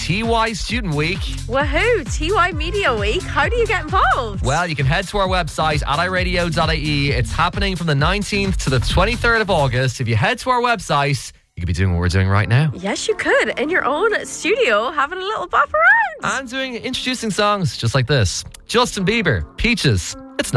TY Student Week. Woohoo, TY Media Week. How do you get involved? Well, you can head to our website at iradio.ie. It's happening from the 19th to the 23rd of August. If you head to our website, you could be doing what we're doing right now. Yes, you could. In your own studio, having a little bop around. And introducing songs just like this. Justin Bieber, Peaches.